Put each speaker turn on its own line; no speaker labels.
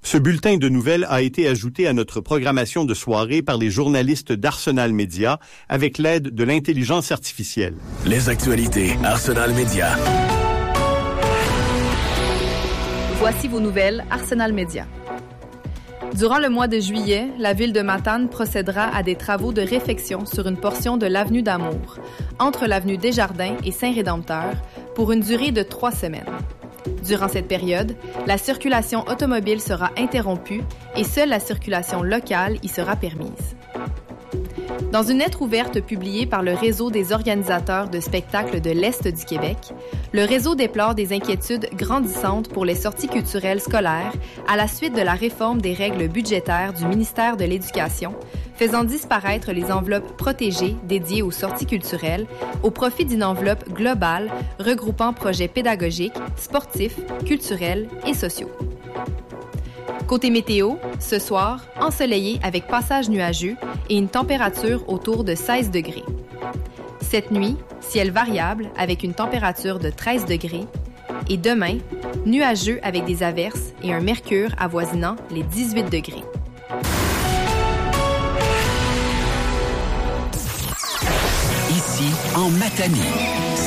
Ce bulletin de nouvelles a été ajouté à notre programmation de soirée par les journalistes d'Arsenal Média avec l'aide de l'intelligence artificielle.
Les actualités Arsenal Média.
Voici vos nouvelles Arsenal Média. Durant le mois de juillet, la ville de Matane procédera à des travaux de réfection sur une portion de l'avenue d'Amour, entre l'avenue Desjardins et Saint-Rédempteur, pour une durée de 3 semaines. Durant cette période, la circulation automobile sera interrompue et seule la circulation locale y sera permise. Dans une lettre ouverte publiée par le Réseau des organisateurs de spectacles de l'Est du Québec, le réseau déplore des inquiétudes grandissantes pour les sorties culturelles scolaires à la suite de la réforme des règles budgétaires du ministère de l'Éducation, faisant disparaître les enveloppes protégées dédiées aux sorties culturelles au profit d'une enveloppe globale regroupant projets pédagogiques, sportifs, culturels et sociaux. Côté météo, ce soir, ensoleillé avec passage nuageux et une température autour de 16 degrés. Cette nuit, ciel variable avec une température de 13 degrés. Et demain, nuageux avec des averses et un mercure avoisinant les 18 degrés.
Ici, en Matanie.